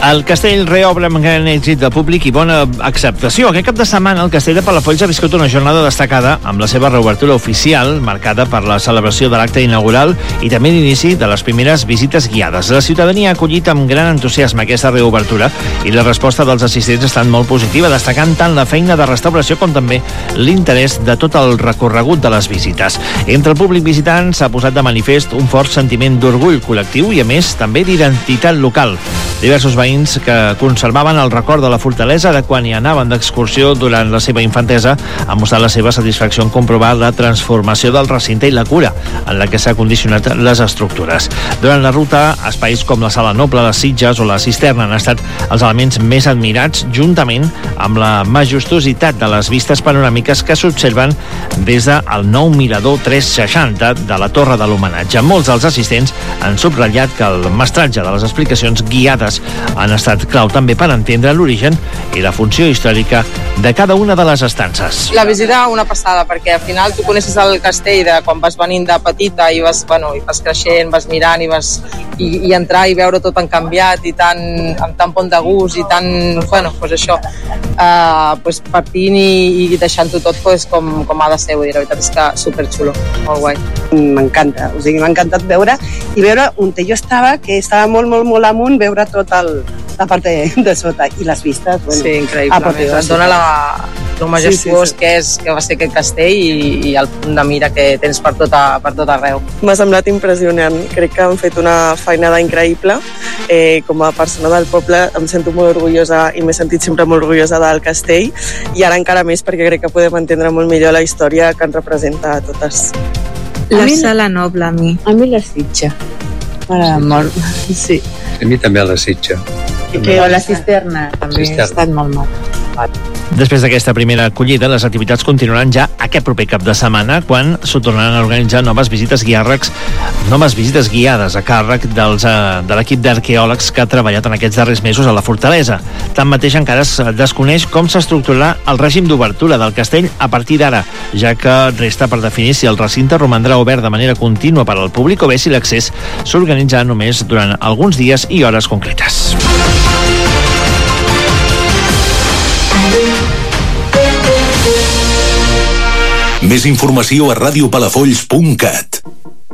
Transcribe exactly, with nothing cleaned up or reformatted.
El castell reobre amb gran èxit de públic i bona acceptació. Aquest cap de setmana el castell de Palafolls ha viscut una jornada destacada amb la seva reobertura oficial, marcada per la celebració de l'acte inaugural i també l'inici de les primeres visites guiades. La ciutadania ha acollit amb gran entusiasme aquesta reobertura i la resposta dels assistents ha estat molt positiva, destacant tant la feina de restauració com també l'interès de tot el recorregut de les visites. Entre el públic visitant s'ha posat de manifest un fort sentiment d'orgull col·lectiu i, a més, també d'identitat local. Diversos veïns que conservaven el record de la fortalesa de quan hi anaven d'excursió durant la seva infantesa han mostrat la seva satisfacció en comprovar la transformació del recinte i la cura en la que s'ha condicionat les estructures. Durant la ruta, espais com la Sala Noble, les Sitges o la Cisterna han estat els elements més admirats, juntament amb la majestuositat de les vistes panoràmiques que s'observen des del nou mirador tres seixanta de la Torre de l'Homenatge. Molts dels assistents han subratllat que el mestratge de les explicacions guiades han estat clau també per entendre l'origen i la funció històrica de cada una de les estances. La visita una passada, perquè al final tu coneixes el castell de quan vas venint de petita i vas, bueno, i vas creixent, vas mirant i vas i, i entrar i veure tot tan canviat i tan, amb tan bon de gust i tan, bueno, pues això, uh, pues partint i, i deixant-ho tot pues, com, com ha de ser, vull dir, la veritat és que superxulo, molt guai. M'encanta, o sigui, m'ha encantat veure i veure on jo estava, que estava molt, molt, molt amunt, veure tot el, la part de, de sota i les vistes. Bueno, sí, increïble. Et dona la, el majestuós sí, sí, sí. que és que va ser aquest castell i, i el punt de mira que tens per tot, a, per tot arreu. M'ha semblat impressionant. Crec que han fet una feinada increïble. Eh, com a persona del poble em sento molt orgullosa i m'he sentit sempre molt orgullosa del castell i ara encara més perquè crec que podem entendre molt millor la història que ens representa a totes. La Sala Noble, a mi. A mi la Sitja. M'agrada molt. Sí. A mi també a la Sitja. I que la Cisterna també ha estat molt mal. Després d'aquesta primera acollida, les activitats continuaran ja aquest proper cap de setmana, quan s'ho tornaran a organitzar noves visites guiàrrecs, noves visites guiades a càrrec dels, de l'equip d'arqueòlegs que ha treballat en aquests darrers mesos a la fortalesa. Tanmateix, encara es desconeix com s'estructurarà el règim d'obertura del castell a partir d'ara, ja que resta per definir si el recinte romandrà obert de manera contínua per al públic o bé si l'accés s'organitzarà només durant alguns dies i hores concretes. Més informació a radiopalafolls punt cat.